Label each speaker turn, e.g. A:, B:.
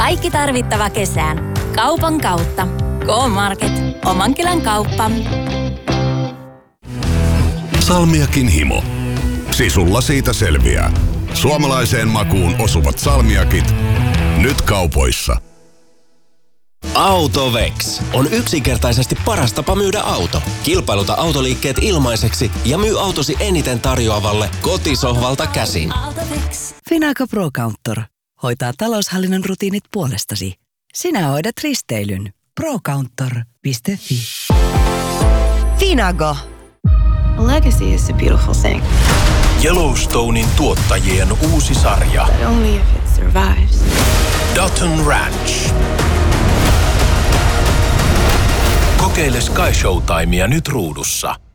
A: Kaikki tarvittava kesään. Kaupan kautta. K-Market. Oman kylän kauppa.
B: Salmiakin himo. Sisulla siitä selviää. Suomalaiseen makuun osuvat salmiakit. Nyt kaupoissa.
C: AutoVex on yksinkertaisesti paras tapa myydä auto. Kilpailuta autoliikkeet ilmaiseksi ja myy autosi eniten tarjoavalle kotisohvalta käsin.
D: Finago Pro Counter hoitaa taloushallinnon rutiinit puolestasi. Sinä hoidat risteilyn. Procounter.fi. Finago.
E: Legacy is a beautiful thing.
F: Yellowstonein tuottajien uusi sarja.
E: But only if it survives.
F: Dutton Ranch. Kokeile Sky Showtimea nyt ruudussa.